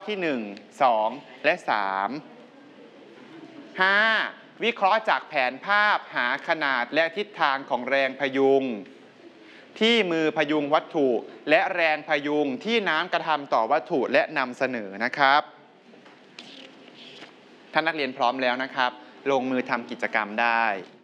ที่1 2 และ 3 5. วิเคราะห์จากแผนภาพหาขนาดและทิศทางของแรงพยุงที่มือพยุงวัตถุและแรงพยุงที่น้ำกระทำต่อวัตถุและนำเสนอนะครับท่านนักเรียนพร้อมแล้วนะครับลงมือทำกิจกรรมได้